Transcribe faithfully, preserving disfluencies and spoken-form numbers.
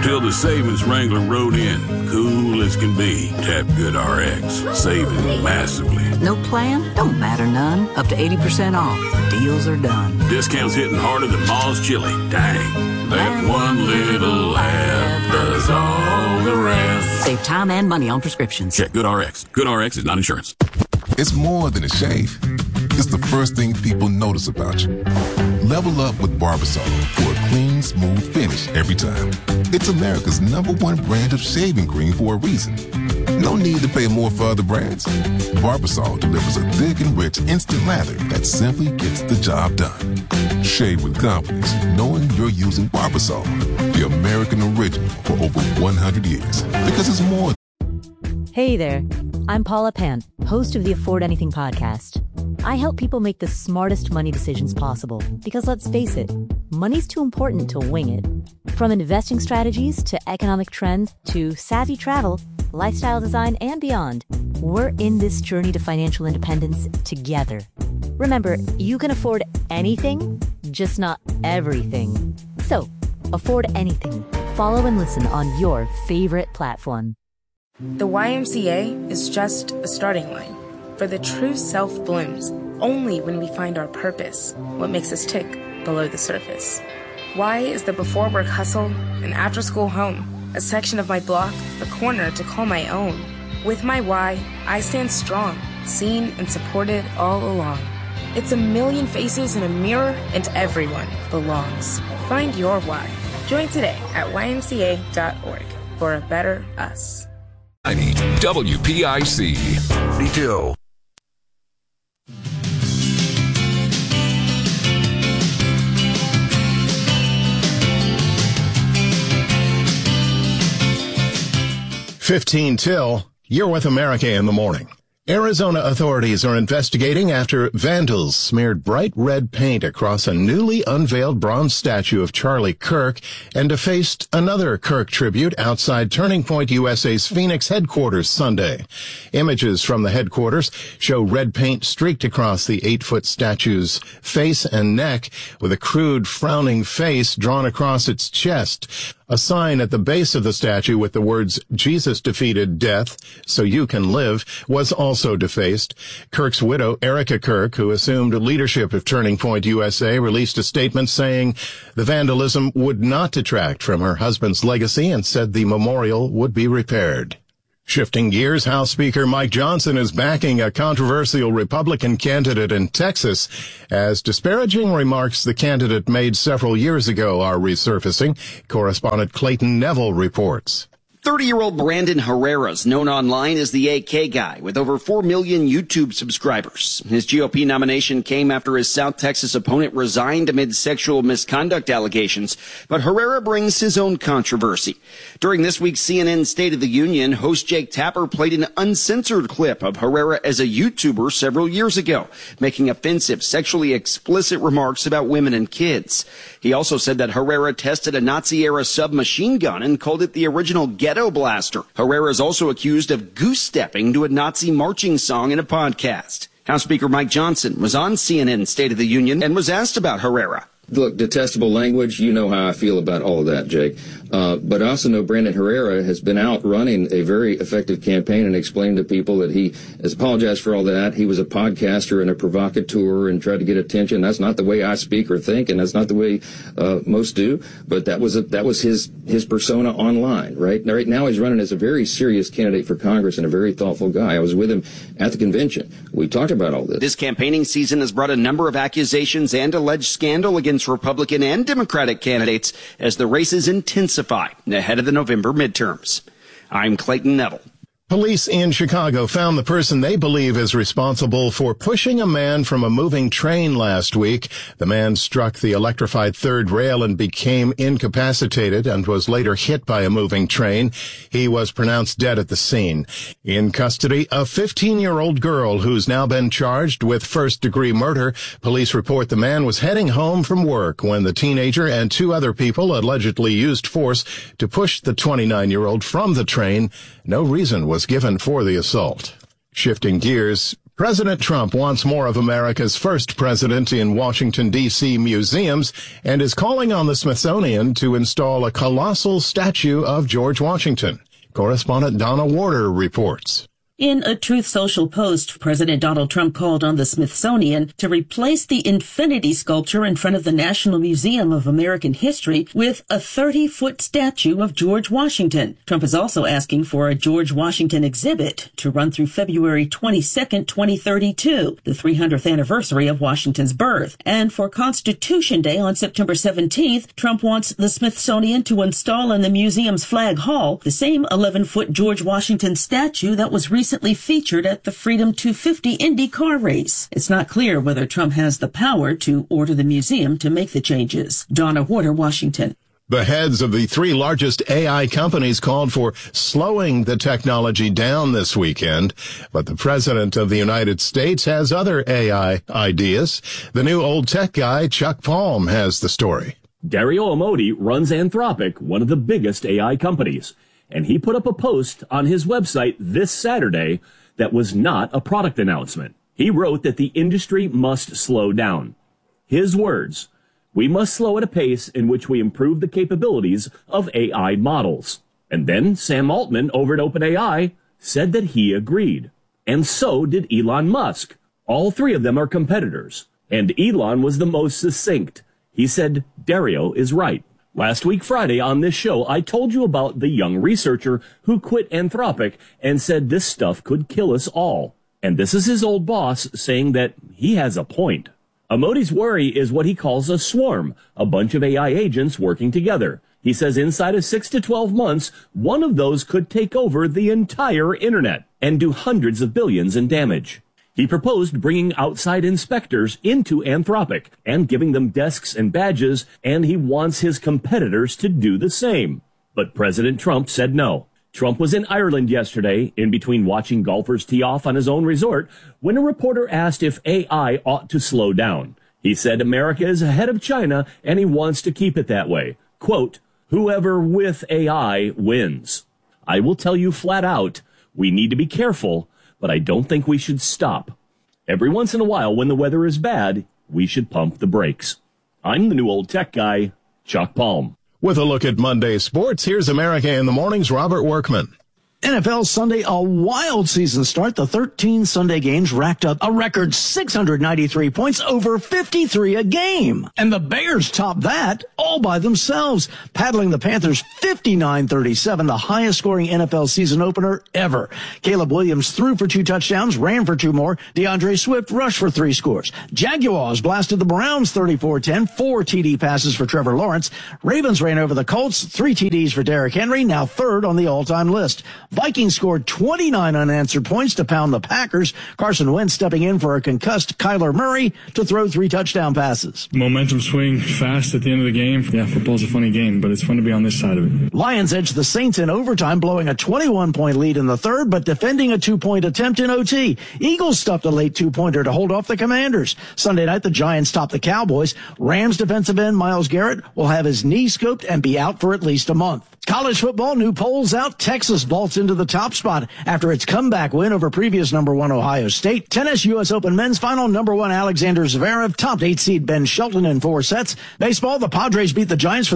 Till the savings Wrangler rode in, cool as can be. Tap GoodRx, saving massively. No plan? Don't matter none. Up to eighty percent off. Deals are done. Discounts hitting harder than Ma's chili. Dang. That one little laugh does all the rest. Save time and money on prescriptions. Check GoodRx. GoodRx is not insurance. It's more than a shave. It's the first thing people notice about you. Level up with Barbasol for a clean, smooth finish every time. It's America's number one brand of shaving cream for a reason. No need to pay more for other brands. Barbasol delivers a thick and rich instant lather that simply gets the job done. Shave with confidence, knowing you're using Barbasol, the American original for over one hundred years. Because it's more. Hey there, I'm Paula Pant, host of the Afford Anything podcast. I help people make the smartest money decisions possible because, let's face it, money's too important to wing it. From investing strategies to economic trends to savvy travel, lifestyle design, and beyond, we're in this journey to financial independence together. Remember, you can afford anything, just not everything. So, afford anything. Follow and listen on your favorite platform. The Y M C A is just a starting line, for the true self blooms only when we find our purpose, what makes us tick below the surface. Y is the before work hustle, an after school home, a section of my block, a corner to call my own. With my Y, I stand strong, seen and supported all along. It's a million faces in a mirror and everyone belongs. Find your Y. Join today at Y M C A dot org for a better us. W P I C. forty-two. fifteen till, you're with America in the morning. Arizona authorities are investigating after vandals smeared bright red paint across a newly unveiled bronze statue of Charlie Kirk and defaced another Kirk tribute outside Turning Point U S A's Phoenix headquarters Sunday. Images from the headquarters show red paint streaked across the eight-foot statue's face and neck with a crude, frowning face drawn across its chest. A sign at the base of the statue with the words, "Jesus defeated death, so you can live," was also defaced. Kirk's widow, Erica Kirk, who assumed leadership of Turning Point U S A, released a statement saying the vandalism would not detract from her husband's legacy and said the memorial would be repaired. Shifting gears, House Speaker Mike Johnson is backing a controversial Republican candidate in Texas as disparaging remarks the candidate made several years ago are resurfacing. Correspondent Clayton Neville reports. thirty-year-old Brandon Herrera is known online as the A K guy with over four million YouTube subscribers. His G O P nomination came after his South Texas opponent resigned amid sexual misconduct allegations, but Herrera brings his own controversy. During this week's C N N State of the Union, host Jake Tapper played an uncensored clip of Herrera as a YouTuber several years ago, making offensive, sexually explicit remarks about women and kids. He also said that Herrera tested a Nazi-era submachine gun and called it the original ghetto blaster. Herrera is also accused of goose-stepping to a Nazi marching song in a podcast. House Speaker Mike Johnson was on C N N State of the Union and was asked about Herrera. Look, detestable language, you know how I feel about all of that, Jake. Uh, but I also know Brandon Herrera has been out running a very effective campaign and explained to people that he has apologized for all that. He was a podcaster and a provocateur and tried to get attention. That's not the way I speak or think, and that's not the way uh, most do. But that was a, that was his his persona online, right? Now, right now he's running as a very serious candidate for Congress and a very thoughtful guy. I was with him at the convention. We talked about all this. This campaigning season has brought a number of accusations and alleged scandal against Republican and Democratic candidates as the races intensify ahead of the November midterms. I'm Clayton Neville. Police in Chicago found the person they believe is responsible for pushing a man from a moving train last week. The man struck the electrified third rail and became incapacitated and was later hit by a moving train. He was pronounced dead at the scene. In custody, a fifteen-year-old girl who's now been charged with first-degree murder. Police report the man was heading home from work when the teenager and two other people allegedly used force to push the twenty-nine-year-old from the train. No reason was was given for the assault. Shifting gears, President Trump wants more of America's first president in Washington, D C museums and is calling on the Smithsonian to install a colossal statue of George Washington. Correspondent Donna Warder reports. In a Truth Social post, President Donald Trump called on the Smithsonian to replace the infinity sculpture in front of the National Museum of American History with a thirty-foot statue of George Washington. Trump is also asking for a George Washington exhibit to run through February twenty-second, twenty thirty-two, the three hundredth anniversary of Washington's birth. And for Constitution Day on September seventeenth, Trump wants the Smithsonian to install in the museum's flag hall the same eleven-foot George Washington statue that was recently recently featured at the Freedom two fifty Indy car race. It's not clear whether Trump has the power to order the museum to make the changes. Donna Warder, Washington. The heads of the three largest A I companies called for slowing the technology down this weekend, but the President of the United States has other A I ideas. The new old tech guy, Chuck Palm, has the story. Dario Amodei runs Anthropic, one of the biggest A I companies. And he put up a post on his website this Saturday that was not a product announcement. He wrote that the industry must slow down. His words, "We must slow at a pace in which we improve the capabilities of A I models." And then Sam Altman over at OpenAI said that he agreed. And so did Elon Musk. All three of them are competitors. And Elon was the most succinct. He said, Dario is right. Last week Friday on this show, I told you about the young researcher who quit Anthropic and said this stuff could kill us all. And this is his old boss saying that he has a point. Amodei's worry is what he calls a swarm, a bunch of A I agents working together. He says inside of six to twelve months, one of those could take over the entire internet and do hundreds of billions in damage. He proposed bringing outside inspectors into Anthropic and giving them desks and badges, and he wants his competitors to do the same. But President Trump said no. Trump was in Ireland yesterday, in between watching golfers tee off on his own resort, when a reporter asked if A I ought to slow down. He said America is ahead of China, and he wants to keep it that way. Quote, "Whoever with A I wins." I will tell you flat out, we need to be careful, but I don't think we should stop. Every once in a while, when the weather is bad, we should pump the brakes. I'm the new old tech guy, Chuck Palm. With a look at Monday sports, here's America in the Morning's Robert Workman. N F L Sunday, a wild season start. The thirteen Sunday games racked up a record six hundred ninety-three points, over fifty-three a game. And the Bears topped that all by themselves, paddling the Panthers fifty-nine thirty-seven, the highest scoring N F L season opener ever. Caleb Williams threw for two touchdowns, ran for two more. DeAndre Swift rushed for three scores. Jaguars blasted the Browns thirty-four ten, four T D passes for Trevor Lawrence. Ravens ran over the Colts, three T Ds for Derrick Henry, now third on the all-time list. Vikings scored twenty-nine unanswered points to pound the Packers. Carson Wentz stepping in for a concussed Kyler Murray to throw three touchdown passes. Momentum swing fast at the end of the game. Yeah, football's a funny game, but it's fun to be on this side of it. Lions edged the Saints in overtime, blowing a twenty-one point lead in the third, but defending a two-point attempt in O T. Eagles stuffed a late two-pointer to hold off the Commanders. Sunday night, the Giants topped the Cowboys. Rams defensive end Myles Garrett will have his knee scoped and be out for at least a month. College football, new polls out. Texas vaults into the top spot after its comeback win over previous number one Ohio State. Tennis U S Open men's final, number one Alexander Zverev topped eight seed Ben Shelton in four sets. Baseball, the Padres beat the Giants for